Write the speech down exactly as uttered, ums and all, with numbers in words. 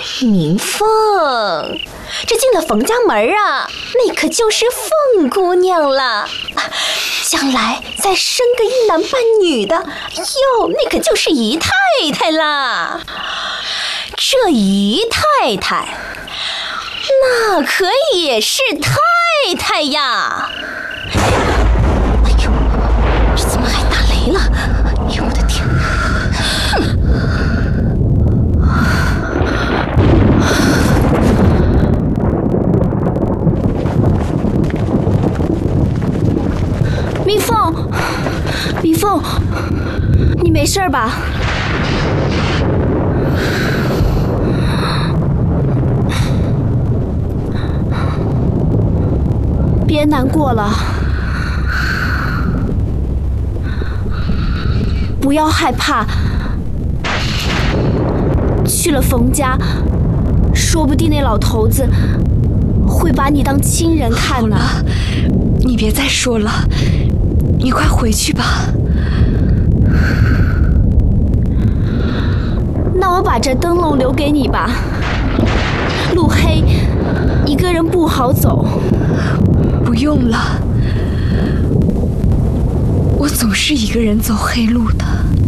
明凤，这进了冯家门啊，那可就是凤姑娘了。将来再生个一男半女的，哟，那可就是姨太太啦。这姨太太，那可也是太太呀。哎呦，这怎么还打雷了？哎呦，我的天！ 蜜凤，蜜凤，你没事吧？别难过了，不要害怕。去了冯家，说不定那老头子会把你当亲人看呢。 好了，你别再说了，你快回去吧。 那我把这灯笼留给你吧。路黑，一个人不好走。 不用了，我总是一个人走黑路的。